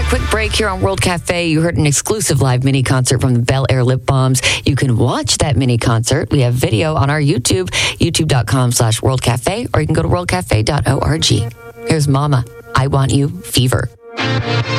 quick break here on World Cafe. You heard an exclusive live mini concert from the Bel Air Lip Balms. You can watch that mini concert. We have video on our YouTube, youtube.com/World Cafe, or you can go to worldcafe.org. Here's Mama, I Want You, Fever.